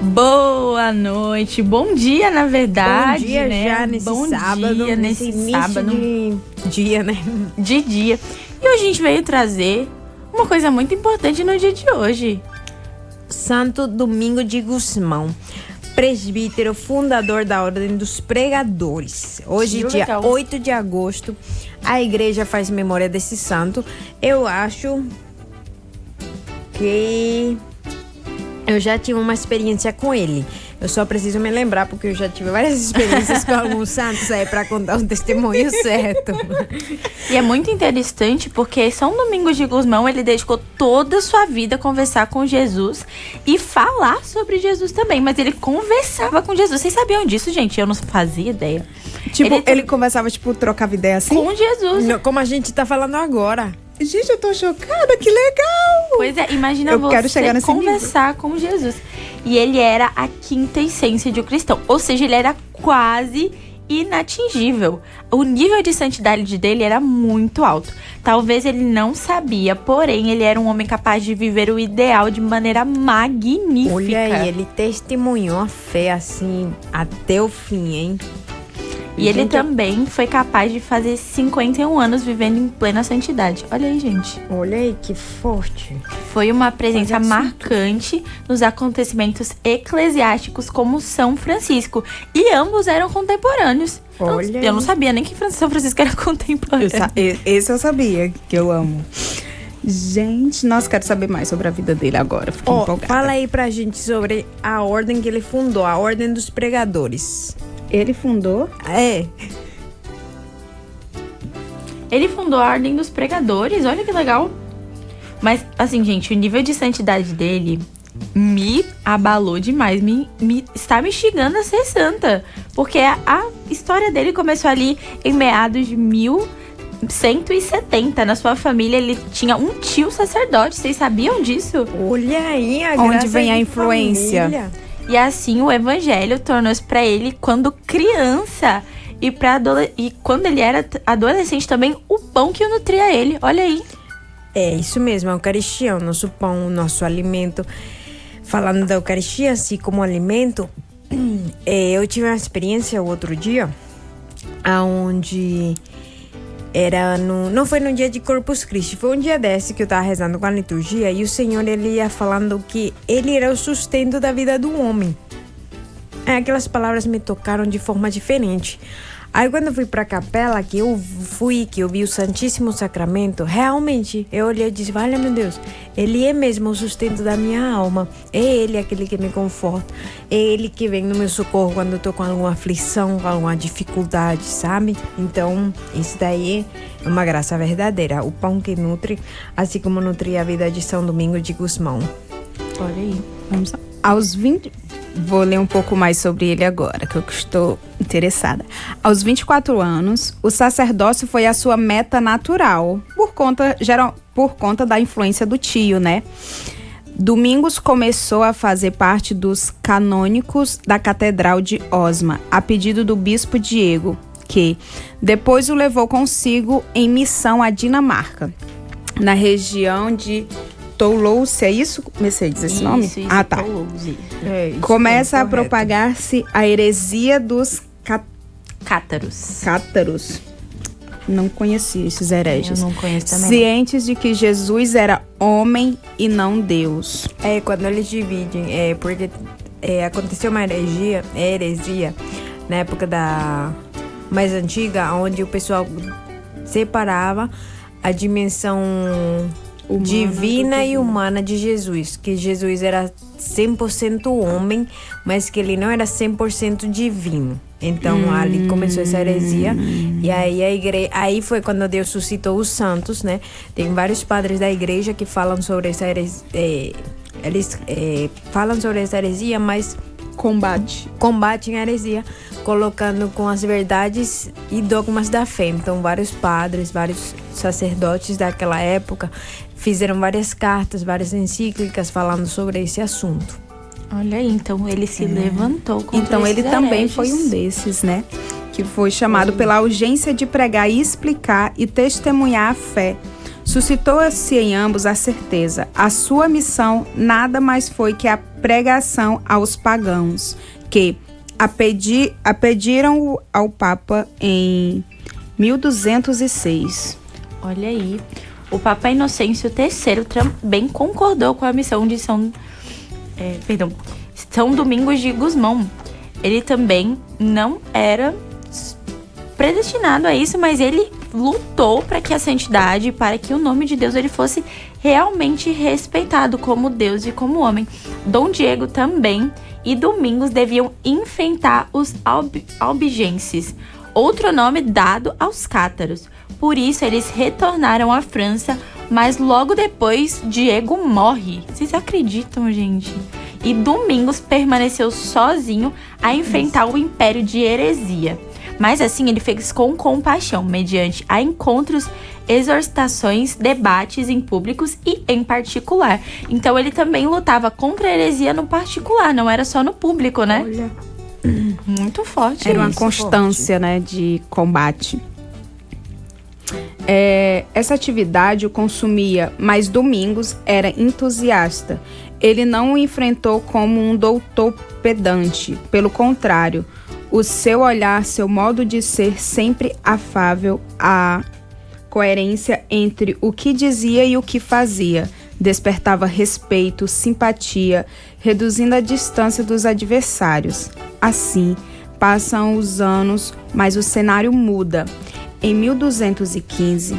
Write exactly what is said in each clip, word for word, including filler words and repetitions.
Boa noite, bom dia na verdade, bom dia, né? já nesse bom sábado, dia, nesse, nesse início sábado de dia, né? De dia. E hoje a gente veio trazer uma coisa muito importante no dia de hoje. Santo Domingo de Gusmão, presbítero, fundador da Ordem dos Pregadores. Hoje, Que dia legal. oito de agosto, a igreja faz memória desse santo. Eu acho que eu já tive uma experiência com ele. Eu só preciso me lembrar, porque eu já tive várias experiências com alguns santos aí para contar um testemunho certo. E é muito interessante porque São Domingos de Gusmão, ele dedicou toda a sua vida a conversar com Jesus e falar sobre Jesus também. Mas ele conversava com Jesus. Vocês sabiam disso, gente? Eu não fazia ideia. Tipo, ele, Ele- ele conversava, tipo, trocava ideia assim? Com Jesus. Não, como a gente tá falando agora. Gente, eu tô chocada, que legal! Pois é, imagina Eu você quero chegar nesse conversar com Jesus. E ele era a quinta essência de um cristão. Ou seja, ele era quase inatingível. O nível de santidade dele era muito alto. Talvez ele não sabia, porém ele era um homem capaz de viver o ideal de maneira magnífica. Olha aí, ele testemunhou a fé assim até o fim, hein? E ele Gente, também foi capaz de fazer cinquenta e um anos vivendo em plena santidade. Olha aí, gente. Olha aí, que forte. Foi uma presença Olha, marcante nos acontecimentos eclesiásticos como São Francisco. E ambos eram contemporâneos. Eu não- Olha eu não aí. sabia nem que Fran- São Francisco era contemporâneo. Eu sa- e- Esse eu sabia, que eu amo. Gente, nossa, quero saber mais sobre a vida dele agora. Fiquei Ó, empolgada. fala aí pra gente sobre a ordem que ele fundou, a Ordem dos Pregadores. Ele fundou? É, Ele fundou a Ordem dos Pregadores, olha que legal. Mas, assim, gente, o nível de santidade dele me abalou demais. Me, me está me instigando a ser santa. Porque a, a história dele começou ali em meados de mil cento e setenta. Na sua família, ele tinha um tio sacerdote. Vocês sabiam disso? olha aí a Onde graça vem a de influência? família. E assim o evangelho tornou-se para ele quando criança e para adole- e quando ele era t- adolescente também o pão que o nutria ele. Olha aí. É isso mesmo, a Eucaristia, o nosso pão, o nosso alimento. Falando da Eucaristia, assim como alimento, é, eu tive uma experiência o outro dia, aonde era no, não foi no dia de Corpus Christi, foi um dia desse que eu tava rezando com a liturgia e o Senhor ele ia falando que ele era o sustento da vida do homem. É, aquelas palavras me tocaram de forma diferente. Aí quando eu fui pra capela, que eu fui, que eu vi o Santíssimo Sacramento, realmente eu olhei e disse, vale meu Deus, ele é mesmo o sustento da minha alma. É ele aquele que me conforta. É ele que vem no meu socorro quando eu tô com alguma aflição, com alguma dificuldade, sabe? Então, isso daí é uma graça verdadeira. O pão que nutre, assim como nutria a vida de São Domingos de Gusmão. Olha aí. Vamos lá. Aos vinte... Vou ler um pouco mais sobre ele agora, que eu estou interessada. Aos vinte e quatro anos, o sacerdócio foi a sua meta natural, por conta, geral, por conta da influência do tio, né? Domingos começou a fazer parte dos canônicos da Catedral de Osma, a pedido do bispo Diego, que depois o levou consigo em missão à Dinamarca, na região de Toulouse. É isso, Mercedes, esse Isso, nome? isso, Ah, tá. Toulouse. É, isso Começa é a correto. propagar-se a heresia dos cá- Cátaros. cátaros. Não conhecia esses hereges. Eu não conheço também. Cientes de que Jesus era homem e não Deus. É, quando eles dividem, é porque é, aconteceu uma heresia, heresia na época da mais antiga, onde o pessoal separava a dimensão Humana divina do e divino. humana de Jesus, que Jesus era cem por cento homem, mas que ele não era cem por cento divino. Então Hum. ali começou essa heresia e aí a igreja, aí foi quando Deus suscitou os santos, né? Tem vários padres da igreja que falam sobre essa heresia, é, eles é, falam sobre essa heresia, mas Combate. combatem a heresia, colocando com as verdades e dogmas da fé. Então, vários padres, vários sacerdotes daquela época fizeram várias cartas, várias encíclicas falando sobre esse assunto. Olha aí, então ele se levantou contra Então ele esses também hereges. foi um desses, né? Que foi chamado pela urgência de pregar e explicar e testemunhar a fé Suscitou-se em ambos a certeza. A sua missão nada mais foi que a pregação aos pagãos, que a, pedi, a pediram ao Papa em mil duzentos e seis. Olha aí. O Papa Inocêncio terceiro também concordou com a missão de São, é, perdão, São Domingos de Gusmão. Ele também não era predestinado a isso, mas ele lutou para que a santidade, para que o nome de Deus ele fosse realmente respeitado como Deus e como homem. Dom Diego também e Domingos deviam enfrentar os albi- albigenses, outro nome dado aos cátaros. Por isso, eles retornaram à França, mas logo depois, Diego morre. Vocês acreditam, gente? E Domingos permaneceu sozinho a enfrentar o império de heresia. Mas assim, ele fez com compaixão, mediante a encontros, exortações, debates em públicos e em particular. Então, ele também lutava contra a heresia no particular, não era só no público, né? Olha. Muito forte. Era uma isso. constância, né, de combate. É, essa atividade o consumia, mas Domingos era entusiasta. Ele não o enfrentou como um doutor pedante. Pelo contrário, o seu olhar, seu modo de ser sempre afável, a coerência entre o que dizia e o que fazia, despertava respeito, simpatia, reduzindo a distância dos adversários. Assim, passam os anos, mas o cenário muda. Em mil duzentos e quinze,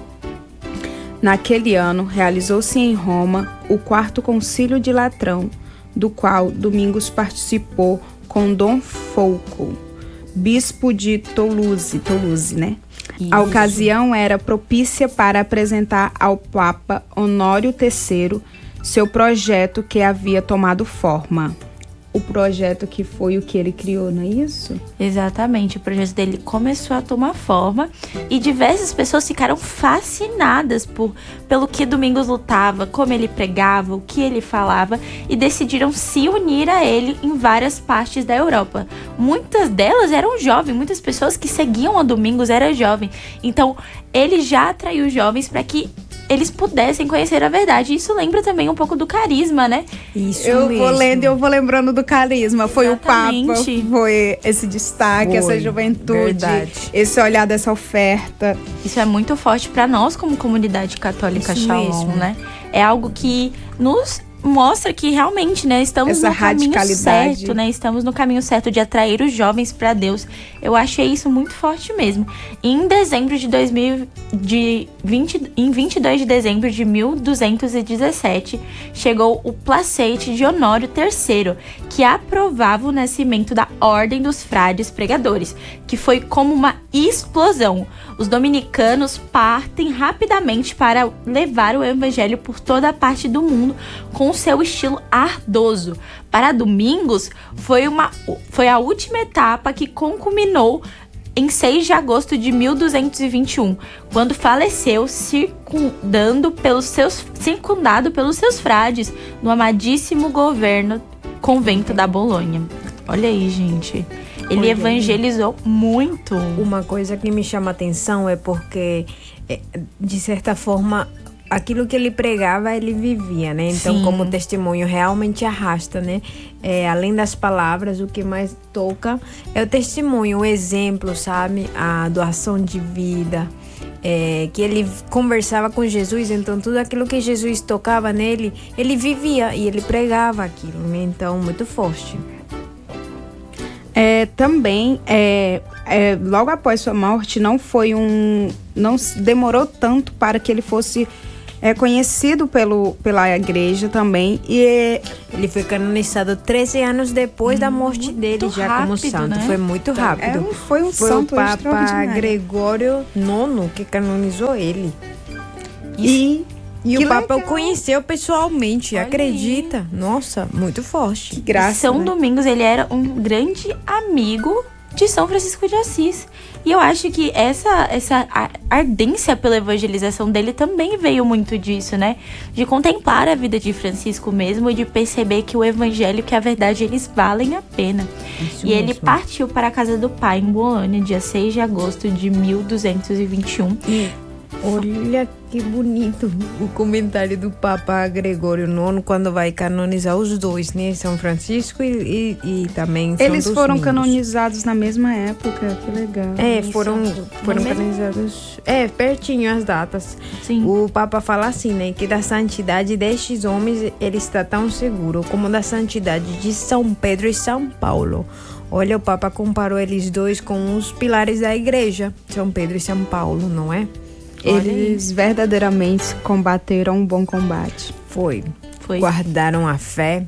naquele ano, realizou-se em Roma o quarto concílio de Latrão, do qual Domingos participou com Dom Folco, bispo de Toulouse, Toulouse, né? Isso. A ocasião era propícia para apresentar ao Papa Honório terceiro seu projeto que havia tomado forma. O projeto que foi o que ele criou, não é isso? Exatamente, o projeto dele começou a tomar forma e diversas pessoas ficaram fascinadas por, pelo que Domingos lutava, como ele pregava, o que ele falava e decidiram se unir a ele em várias partes da Europa. Muitas delas eram jovens, muitas pessoas que seguiam a Domingos eram jovens, então ele já atraiu jovens para que eles pudessem conhecer a verdade. Isso lembra também um pouco do carisma, né? Isso eu mesmo. vou lendo e eu vou lembrando do carisma. Foi Exatamente. o Papa, foi esse destaque, Foi, essa juventude, verdade. esse olhar dessa oferta. Isso é muito forte para nós como comunidade católica Isso Shalom, mesmo. né? É algo que nos mostra que realmente, né, estamos Essa no caminho radicalidade. certo, né? Estamos no caminho certo de atrair os jovens para Deus. Eu achei isso muito forte mesmo. Em dezembro de dois mil, de vinte, em vinte e dois de dezembro de mil duzentos e dezessete, chegou o placete de Honório terceiro, que aprovava o nascimento da Ordem dos Frades Pregadores, que foi como uma explosão. Os dominicanos partem rapidamente para levar o evangelho por toda a parte do mundo com seu estilo ardoso. Para Domingos, foi, uma, foi a última etapa que concluiu em seis de agosto de mil duzentos e vinte e um, quando faleceu circundando pelos seus, circundado pelos seus frades no amadíssimo governo convento da Bolonha. Olha aí, gente. Ele Olha evangelizou muito. Uma coisa que me chama atenção é porque, é, de certa forma, aquilo que ele pregava, ele vivia, né? Então, Sim. como testemunho, realmente arrasta, né? É, além das palavras, o que mais toca é o testemunho, o exemplo, sabe? A doação de vida. É, que ele conversava com Jesus, então tudo aquilo que Jesus tocava nele, ele vivia e ele pregava aquilo, né? Então, muito forte. É, também, é, é, logo após sua morte, não foi um, não demorou tanto para que ele fosse é, conhecido pelo, pela igreja também. E ele foi canonizado treze anos depois da morte dele, já como rápido, santo. né? Foi muito rápido. É um- foi um foi santo o Papa extraordinário. Gregório nono que canonizou ele. E, E que o Papa o legal. conheceu pessoalmente, Olha acredita? Nossa, muito forte. graça, São né? Domingos, ele era um grande amigo de São Francisco de Assis. E eu acho que essa, essa a- ardência pela evangelização dele também veio muito disso, né? De contemplar a vida de Francisco mesmo e de perceber que o evangelho, que a verdade, eles valem a pena. Isso E ele mesmo. partiu para a casa do pai em Bolônia, dia seis de agosto de mil duzentos e vinte e um. E Olha que bonito o comentário do Papa Gregório nono quando vai canonizar os dois, né? São Francisco e, e, e também São Eles foram Domingos. canonizados na mesma época, que legal. É, Isso. foram, foram No mesmo- canonizados. É, pertinho as datas. Sim. O Papa fala assim, né? Que da santidade destes homens ele está tão seguro como da santidade de São Pedro e São Paulo. Olha, o Papa comparou eles dois com os pilares da igreja, São Pedro e São Paulo, não é? Eles verdadeiramente combateram um bom combate. Foi. Foi. Guardaram a fé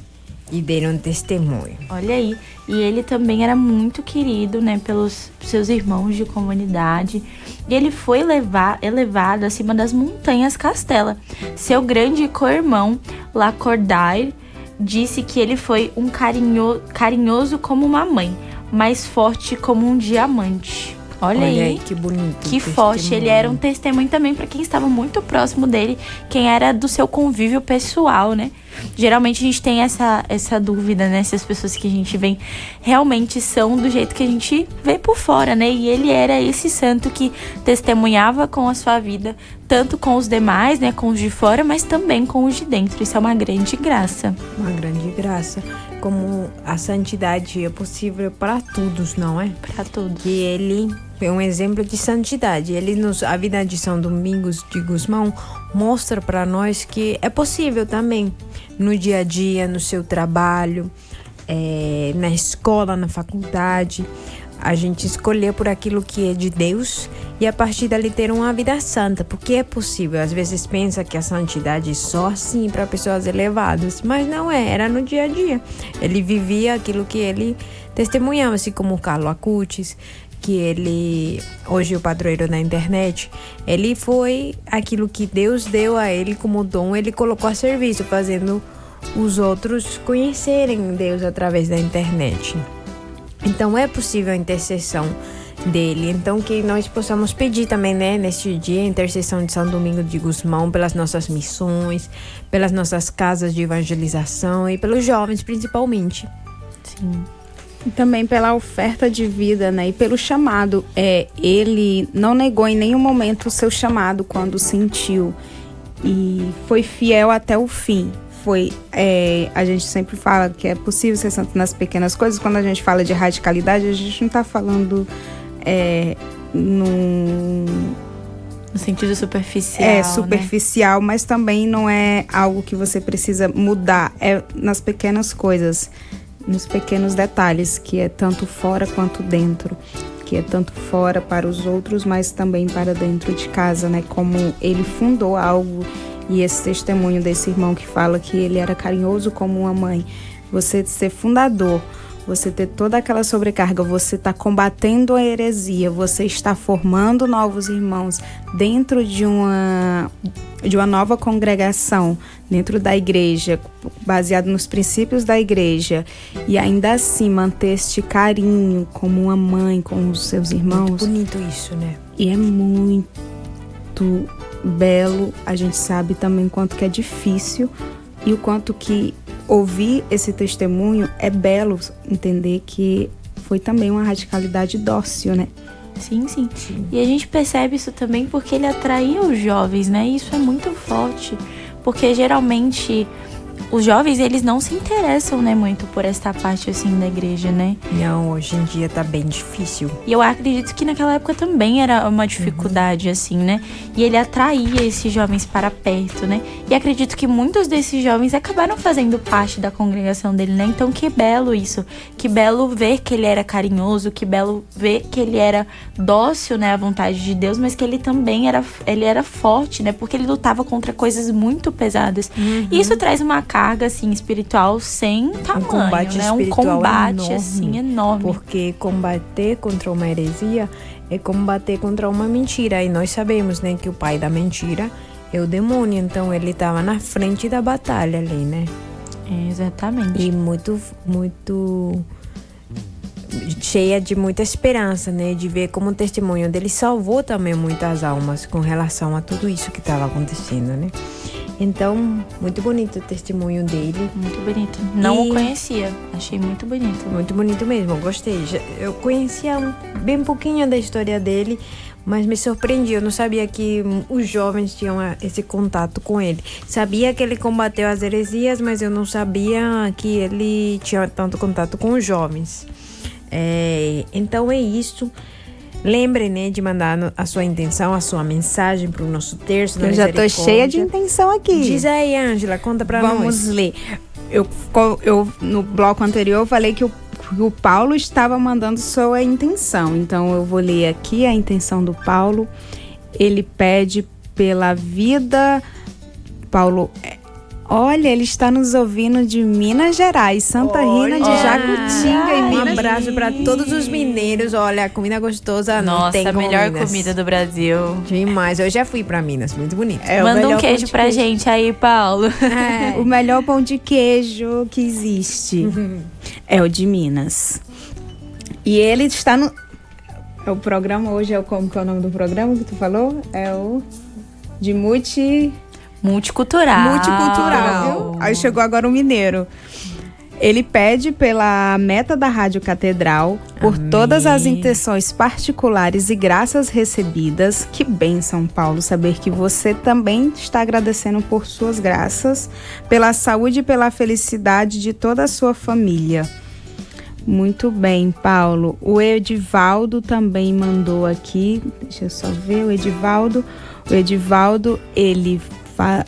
e deram testemunho. Olha aí. E ele também era muito querido, né, pelos seus irmãos de comunidade. E ele foi levar, elevado acima das montanhas Castela. Seu grande co-irmão, Lacordaire, disse que ele foi um carinho, carinhoso como uma mãe, mas forte como um diamante. Olha, Olha aí. aí que bonito. Que forte, ele era um testemunho também para quem estava muito próximo dele, quem era do seu convívio pessoal, né? Geralmente a gente tem essa, essa dúvida, né? Se as pessoas que a gente vê realmente são do jeito que a gente vê por fora, né? E ele era esse santo que testemunhava com a sua vida, tanto com os demais, né? Com os de fora, mas também com os de dentro. Isso é uma grande graça. Uma grande graça. Como a santidade é possível para todos, não é? Para todos. Que ele é um exemplo de santidade. Ele nos, a vida de São Domingos de Gusmão mostra para nós que é possível também no dia a dia, no seu trabalho, é, na escola, na faculdade, a gente escolher por aquilo que é de Deus e a partir dali ter uma vida santa, porque é possível. Às vezes pensa que a santidade é só assim para pessoas elevadas, mas não é, era no dia a dia. Ele vivia aquilo que ele testemunhava, assim como o Carlo Acutis, que ele, hoje o padroeiro da internet, ele foi aquilo que Deus deu a ele como dom, ele colocou a serviço, fazendo os outros conhecerem Deus através da internet. Então é possível a intercessão dele. Então que nós possamos pedir também, né, neste dia, a intercessão de São Domingos de Gusmão pelas nossas missões, pelas nossas casas de evangelização e pelos jovens principalmente. Sim. E também pela oferta de vida, né? E pelo chamado. É, ele não negou em nenhum momento o seu chamado quando sentiu. E foi fiel até o fim. Foi, é, a gente sempre fala que é possível ser santo nas pequenas coisas. Quando a gente fala de radicalidade, a gente não está falando é, num... No sentido superficial, É, né? superficial, mas também não é algo que você precisa mudar. É nas pequenas coisas, nos pequenos detalhes, que é tanto fora quanto dentro. Que é tanto fora para os outros, mas também para dentro de casa, né? Como ele fundou algo. E esse testemunho desse irmão que fala que ele era carinhoso como uma mãe. Você ser fundador, você ter toda aquela sobrecarga, você está combatendo a heresia, você está formando novos irmãos dentro de uma, de uma nova congregação, dentro da igreja, baseado nos princípios da igreja, e ainda assim manter este carinho como uma mãe com os seus irmãos. Muito bonito isso, né? E é muito belo. A gente sabe também quanto que é difícil e o quanto que ouvir esse testemunho é belo, entender que foi também uma radicalidade dócil, né? Sim, sim, sim. E a gente percebe isso também porque ele atraía os jovens, né? E isso é muito forte, porque geralmente os jovens, eles não se interessam, né, muito por esta parte, assim, da igreja, né? Não, hoje em dia tá bem difícil. E eu acredito que naquela época também era uma dificuldade, uhum. assim, né? E ele atraía esses jovens para perto, né? E acredito que muitos desses jovens acabaram fazendo parte da congregação dele, né? Então, que belo isso. Que belo ver que ele era carinhoso, que belo ver que ele era dócil, né, à vontade de Deus, mas que ele também era, ele era forte, né? Porque ele lutava contra coisas muito pesadas. Uhum. E isso traz uma carga, assim, espiritual sem tamanho, um combate né? Um combate, enorme, assim, enorme. Porque combater contra uma heresia é combater contra uma mentira. E nós sabemos, né, que o pai da mentira é o demônio. Então, ele estava na frente da batalha ali, né? É, exatamente. E muito, muito... cheia de muita esperança, né? De ver como o testemunho dele salvou também muitas almas com relação a tudo isso que estava acontecendo, né? Então, muito bonito o testemunho dele. Muito bonito. Não E- o conhecia. Achei muito bonito. Muito bonito mesmo, gostei. Já- Eu conhecia um, bem pouquinho da história dele, mas me surpreendi. Eu não sabia que hum, os jovens tinham ah, esse contato com ele. Sabia que ele combateu as heresias, mas eu não sabia que ele tinha tanto contato com os jovens. É, então é isso. Lembre, né, de mandar no- a sua intenção, a sua mensagem para o nosso terço. da Eu já tô misericórdia. cheia de intenção aqui. Diz aí, Ângela, conta pra Vamos nós. ler. Eu, co- eu, no bloco anterior, eu falei que o, que o Paulo estava mandando sua intenção. Então, eu vou ler aqui a intenção do Paulo. Ele pede pela vida. Paulo, é, olha, ele está nos ouvindo de Minas Gerais, Santa Rina de Olha. Jacutinga, em Um Minas. abraço para todos os mineiros. Olha, comida gostosa não Nossa, tem a como melhor Minas. comida do Brasil. Demais. Eu já fui pra Minas, muito bonito. É o Manda um melhor queijo pão de pra queijo. gente aí, Paulo. É. O melhor pão de queijo que existe é o de Minas. E ele está no. É o programa hoje, é o, como que é o nome do programa que tu falou? É o de multi, Multicultural. multicultural. Viu? Aí chegou agora o mineiro. Ele pede pela meta da Rádio Catedral, por Amém. todas as intenções particulares e graças recebidas. Que bênção, Paulo, saber que você também está agradecendo por suas graças, pela saúde e pela felicidade de toda a sua família. Muito bem, Paulo. O Edivaldo também mandou aqui. Deixa eu só ver o Edivaldo. O Edivaldo, ele fa...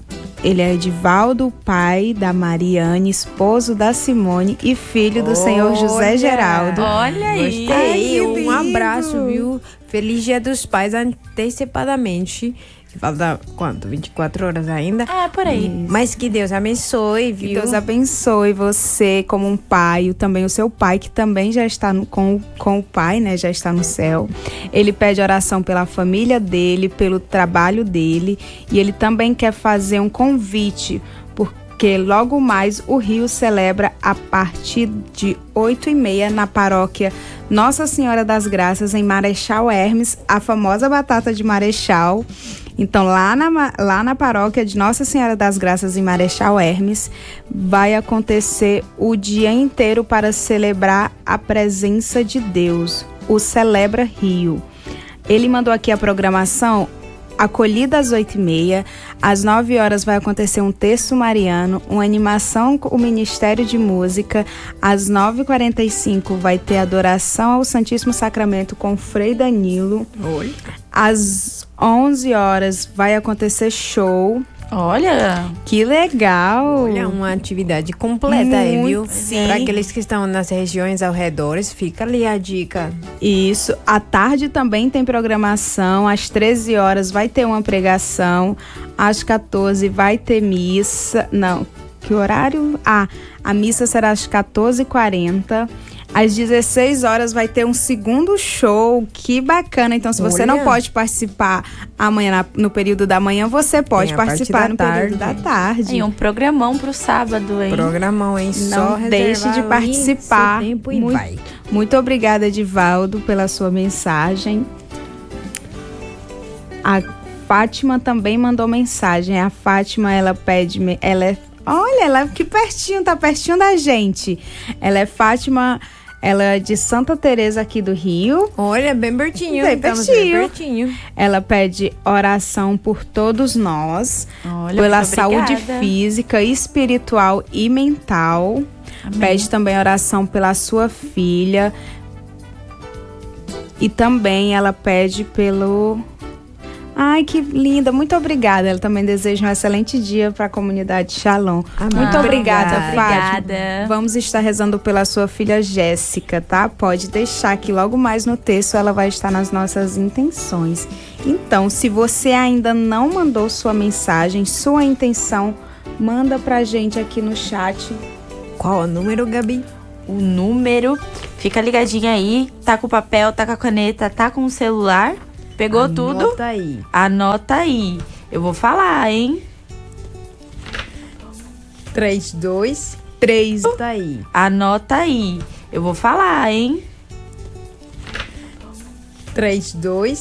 Ele é Edivaldo, pai da Mariane, esposo da Simone e filho do senhor José Olha! Geraldo. Olha aí. Gostei. Ai, que um lindo. abraço, viu? Feliz Dia dos Pais antecipadamente. Falta quanto? vinte e quatro horas ainda? É, por aí. Mas que Deus abençoe, Que viu? Deus abençoe você como um pai, e também o seu pai, que também já está no- com, com o pai, né? Já está no céu. Ele pede oração pela família dele, pelo trabalho dele. E ele também quer fazer um convite, porque logo mais o Rio celebra a partir de oito e meia na paróquia Nossa Senhora das Graças, em Marechal Hermes, a famosa batata de Marechal. Então, lá na, lá na paróquia de Nossa Senhora das Graças, em Marechal Hermes, vai acontecer o dia inteiro para celebrar a presença de Deus, o Celebra Rio. Ele mandou aqui a programação: acolhida às oito e meia, às nove horas vai acontecer um terço mariano, uma animação com o Ministério de Música, às nove e quarenta e cinco vai ter adoração ao Santíssimo Sacramento com Frei Danilo, Oi. às onze horas vai acontecer show. Olha. Que legal! Olha, uma atividade completa aí, viu? Muito, sim. Para aqueles que estão nas regiões ao redor, fica ali a dica. Isso. À tarde também tem programação. Às treze horas vai ter uma pregação. Às quatorze vai ter missa. Não, que horário? Ah, a missa será às quatorze e quarenta. Às dezesseis horas vai ter um segundo show. Que bacana. Então, se você Olha. não pode participar amanhã na- no período da manhã, você pode Tem a parte participar da no período da tarde. tarde. E um programão pro sábado, hein? Programão, hein? Só Não deixe reservar de ali participar. seu tempo e Muito- vai. Muito obrigada, Edivaldo, pela sua mensagem. A Fátima também mandou mensagem. A Fátima, ela pede... me- Ela é, olha, ela é que pertinho, tá pertinho da gente. Ela é Fátima... Ela é de Santa Teresa aqui do Rio. Olha, bem pertinho. Bem estamos pertinho. bem pertinho. Ela pede oração por todos nós, Olha, pela muito saúde obrigada. física, espiritual e mental. Amém. Pede também oração pela sua filha. E também ela pede pelo... Ai, que linda. Muito obrigada. Ela também deseja um excelente dia para a comunidade Shalom. Amém. Muito Ah, obrigada, muito Fátima. obrigada. Vamos estar rezando pela sua filha Jéssica, tá? Pode deixar que logo mais no texto ela vai estar nas nossas intenções. Então, se você ainda não mandou sua mensagem, sua intenção, manda pra gente aqui no chat. Qual o número, Gabi? O número, fica ligadinho aí, tá com o papel, tá com a caneta, tá com o celular, pegou tudo? Anota aí. Anota aí. Eu vou falar, hein? três, dois, Três. tá aí. Anota aí. Eu vou falar, hein? três, dois,